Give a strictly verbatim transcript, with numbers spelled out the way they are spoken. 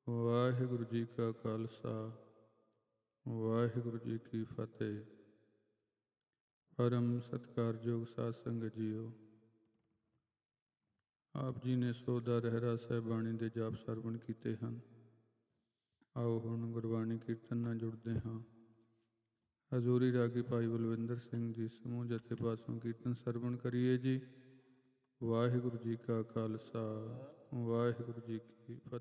ਵਾਹਿਗੁਰੂ ਜੀ ਕਾ ਖਾਲਸਾ ਵਾਹਿਗੁਰੂ ਜੀ ਕੀ ਫਤਿਹ। ਪਰਮ ਸਤਿਕਾਰਯੋਗ ਸਾਧ ਸੰਗਤ ਜੀਓ, ਆਪ ਜੀ ਨੇ ਸੋਦਾ ਰਹਿਰਾ ਸਾਹਿਬ ਬਾਣੀ ਦੇ ਜਾਪ ਸਰਵਣ ਕੀਤੇ ਹਨ। ਆਓ ਹੁਣ ਗੁਰਬਾਣੀ ਕੀਰਤਨ ਨਾਲ ਜੁੜਦੇ ਹਾਂ। ਹਜ਼ੂਰੀ ਰਾਗੀ ਭਾਈ ਬਲਵਿੰਦਰ ਸਿੰਘ ਜੀ ਸਮੂਹ ਜਥੇ ਪਾਸੋਂ ਕੀਰਤਨ ਸਰਵਣ ਕਰੀਏ ਜੀ। ਵਾਹਿਗੁਰੂ ਜੀ ਕਾ ਖਾਲਸਾ ਵਾਹਿਗੁਰੂ ਜੀ ਕੀ ਫਤਿਹ।